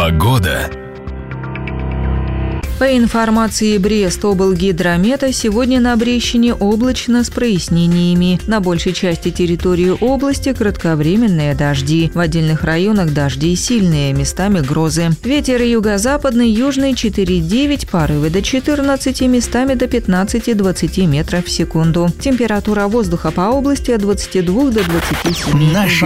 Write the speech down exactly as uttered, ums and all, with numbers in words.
Погода. По информации Брест-облгидромета, сегодня на Брещине облачно с прояснениями. На большей части территории области кратковременные дожди. В отдельных районах дожди сильные, местами грозы. Ветер юго-западный, южный четыре девять, порывы до четырнадцати, местами до пятнадцати-двадцати метров в секунду. Температура воздуха по области от двадцати двух до двадцати семи. Наша